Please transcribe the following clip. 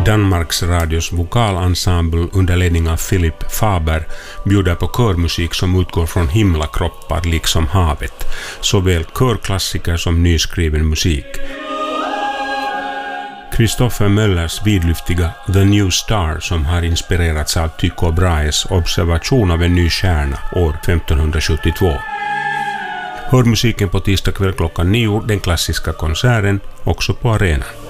Danmarks Radios vokalensemble under ledning av Philip Faber bjuder på körmusik som utgår från himlakroppar liksom havet, såväl körklassiker som nyskriven musik. Christopher Möllers vidlyftiga The New Star, som har inspirerats av Tycho Brahes observation av en ny stjärna år 1572. Hör musiken på tisdag kväll klockan 9, den klassiska konserten, också på arenan.